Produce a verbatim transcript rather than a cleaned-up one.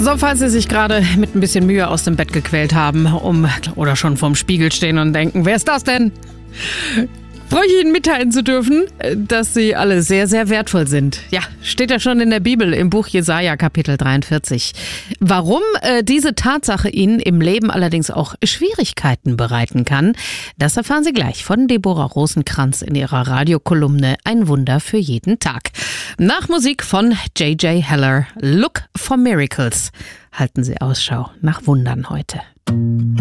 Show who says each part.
Speaker 1: So, falls Sie sich gerade mit ein bisschen Mühe aus dem Bett gequält haben, um oder schon vorm Spiegel stehen und denken, wer ist das denn? Freue ich Ihnen mitteilen zu dürfen, dass Sie alle sehr, sehr wertvoll sind. Ja, steht ja schon in der Bibel im Buch Jesaja Kapitel dreiundvierzig. Warum äh, diese Tatsache Ihnen im Leben allerdings auch Schwierigkeiten bereiten kann, das erfahren Sie gleich von Deborah Rosenkranz in ihrer Radiokolumne Ein Wunder für jeden Tag. Nach Musik von J J Heller, Look for Miracles. Halten Sie Ausschau nach Wundern heute.